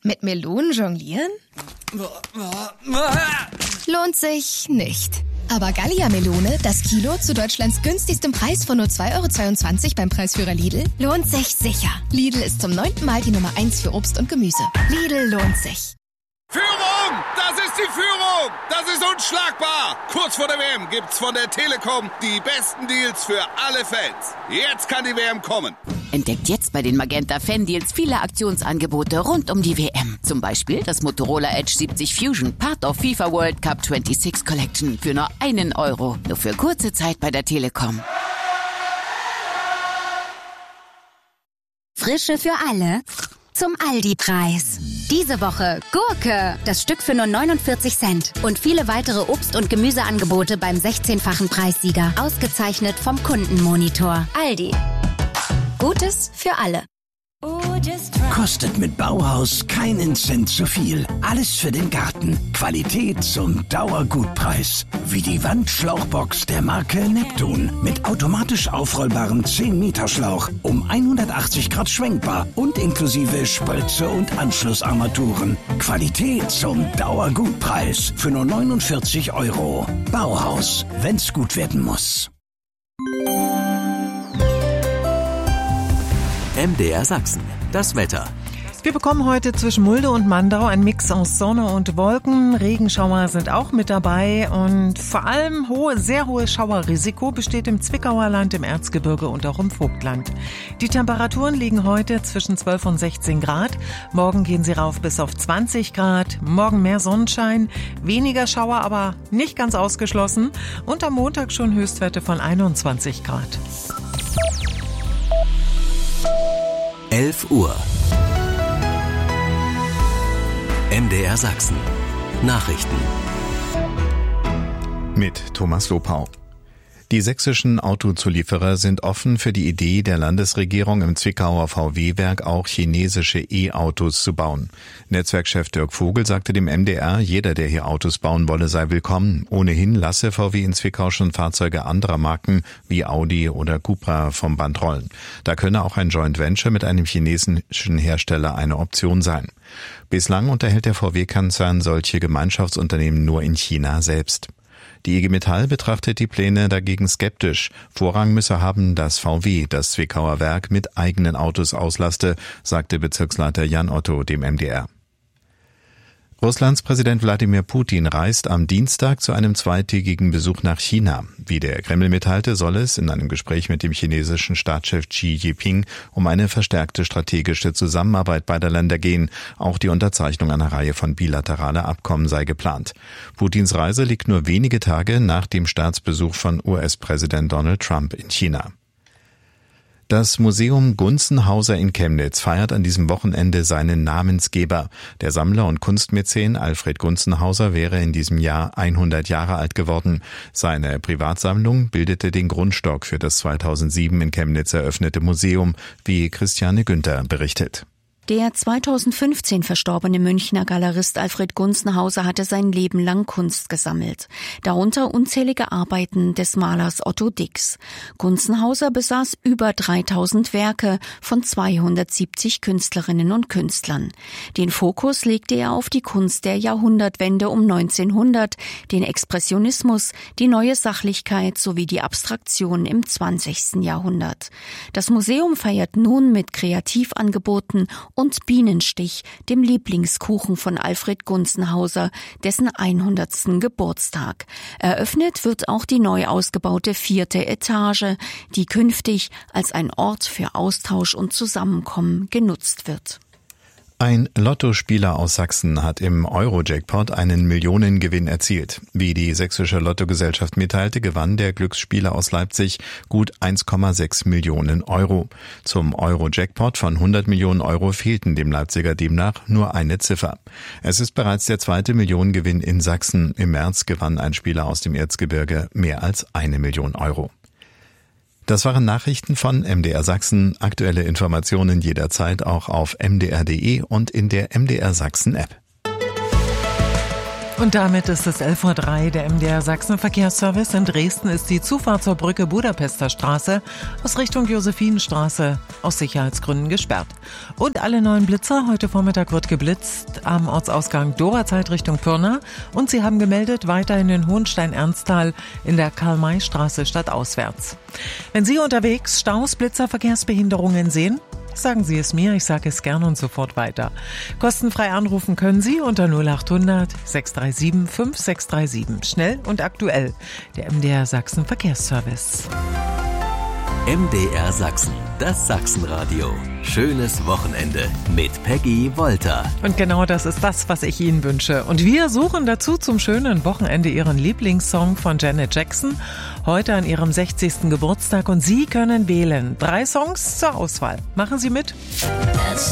Mit Melonen jonglieren? Lohnt sich nicht. Aber Gallia-Melone, das Kilo zu Deutschlands günstigstem Preis von nur 2,22 € beim Preisführer Lidl, lohnt sich sicher. Lidl ist zum 9. Mal die Nummer 1 für Obst und Gemüse. Lidl lohnt sich. Führung! Das ist die Führung! Das ist unschlagbar! Kurz vor der WM gibt's von der Telekom die besten Deals für alle Fans. Jetzt kann die WM kommen. Entdeckt jetzt bei den Magenta Fan Deals viele Aktionsangebote rund um die WM. Zum Beispiel das Motorola Edge 70 Fusion, Part of FIFA World Cup 26 Collection für nur €1. Nur für kurze Zeit bei der Telekom. Frische für alle zum Aldi-Preis. Diese Woche Gurke, das Stück für nur 49 Cent. Und viele weitere Obst- und Gemüseangebote beim 16-fachen Preissieger. Ausgezeichnet vom Kundenmonitor. Aldi. Gutes für alle. Kostet mit Bauhaus keinen Cent zu viel. Alles für den Garten. Qualität zum Dauergutpreis. Wie die Wandschlauchbox der Marke Neptun. Mit automatisch aufrollbarem 10-Meter-Schlauch. Um 180 Grad schwenkbar. Und inklusive Spritze und Anschlussarmaturen. Qualität zum Dauergutpreis. Für nur 49 €. Bauhaus. Wenn's gut werden muss. MDR Sachsen. Das Wetter. Wir bekommen heute zwischen Mulde und Mandau einen Mix aus Sonne und Wolken. Regenschauer sind auch mit dabei und vor allem sehr hohes Schauerrisiko besteht im Zwickauer Land, im Erzgebirge und auch im Vogtland. Die Temperaturen liegen heute zwischen 12 und 16 Grad. Morgen gehen sie rauf bis auf 20 Grad. Morgen mehr Sonnenschein, weniger Schauer, aber nicht ganz ausgeschlossen. Und am Montag schon Höchstwerte von 21 Grad. 11 Uhr. MDR Sachsen. Nachrichten. Mit Thomas Lopau. Die sächsischen Autozulieferer sind offen für die Idee der Landesregierung, im Zwickauer VW-Werk auch chinesische E-Autos zu bauen. Netzwerkchef Dirk Vogel sagte dem MDR, jeder, der hier Autos bauen wolle, sei willkommen. Ohnehin lasse VW in Zwickau schon Fahrzeuge anderer Marken wie Audi oder Cupra vom Band rollen. Da könne auch ein Joint Venture mit einem chinesischen Hersteller eine Option sein. Bislang unterhält der VW-Konzern solche Gemeinschaftsunternehmen nur in China selbst. Die IG Metall betrachtet die Pläne dagegen skeptisch. Vorrang müsse haben, dass VW das Zwickauer Werk mit eigenen Autos auslaste, sagte Bezirksleiter Jan Otto dem MDR. Russlands Präsident Wladimir Putin reist am Dienstag zu einem zweitägigen Besuch nach China. Wie der Kreml mitteilte, soll es in einem Gespräch mit dem chinesischen Staatschef Xi Jinping um eine verstärkte strategische Zusammenarbeit beider Länder gehen. Auch die Unterzeichnung einer Reihe von bilateraler Abkommen sei geplant. Putins Reise liegt nur wenige Tage nach dem Staatsbesuch von US-Präsident Donald Trump in China. Das Museum Gunzenhauser in Chemnitz feiert an diesem Wochenende seinen Namensgeber. Der Sammler und Kunstmäzen Alfred Gunzenhauser wäre in diesem Jahr 100 Jahre alt geworden. Seine Privatsammlung bildete den Grundstock für das 2007 in Chemnitz eröffnete Museum, wie Christiane Günther berichtet. Der 2015 verstorbene Münchner Galerist Alfred Gunzenhauser hatte sein Leben lang Kunst gesammelt, darunter unzählige Arbeiten des Malers Otto Dix. Gunzenhauser besaß über 3000 Werke von 270 Künstlerinnen und Künstlern. Den Fokus legte er auf die Kunst der Jahrhundertwende um 1900, den Expressionismus, die neue Sachlichkeit sowie die Abstraktion im 20. Jahrhundert. Das Museum feiert nun mit Kreativangeboten und Bienenstich, dem Lieblingskuchen von Alfred Gunzenhauser, dessen 100. Geburtstag. Eröffnet wird auch die neu ausgebaute 4. Etage, die künftig als ein Ort für Austausch und Zusammenkommen genutzt wird. Ein Lottospieler aus Sachsen hat im Euro-Jackpot einen Millionengewinn erzielt. Wie die sächsische Lottogesellschaft mitteilte, gewann der Glücksspieler aus Leipzig gut 1,6 Millionen Euro. Zum Euro-Jackpot von 100 Millionen Euro fehlten dem Leipziger demnach nur eine Ziffer. Es ist bereits der zweite Millionengewinn in Sachsen. Im März gewann ein Spieler aus dem Erzgebirge mehr als 1 Million Euro. Das waren Nachrichten von MDR Sachsen. Aktuelle Informationen jederzeit auch auf mdr.de und in der MDR Sachsen App. Und damit ist es 11:03 Uhr. Der MDR Sachsen Verkehrsservice. In Dresden ist die Zufahrt zur Brücke Budapester Straße aus Richtung Josephinenstraße aus Sicherheitsgründen gesperrt. Und alle neuen Blitzer. Heute Vormittag wird geblitzt am Ortsausgang Dorazeit Richtung Pirna. Und sie haben gemeldet, weiterhin in Hohenstein-Ernsthal in der Karl-May-Straße stadtauswärts. Wenn Sie unterwegs Staus, Blitzer, Verkehrsbehinderungen sehen, sagen Sie es mir, ich sage es gern und sofort weiter. Kostenfrei anrufen können Sie unter 0800 637 5637. Schnell und aktuell. Der MDR Sachsen Verkehrsservice. MDR Sachsen, das Sachsenradio. Schönes Wochenende mit Peggy Wolter. Und genau das ist das, was ich Ihnen wünsche. Und wir suchen dazu zum schönen Wochenende Ihren Lieblingssong von Janet Jackson. Heute an ihrem 60. Geburtstag. Und Sie können wählen. 3 Songs zur Auswahl. Machen Sie mit?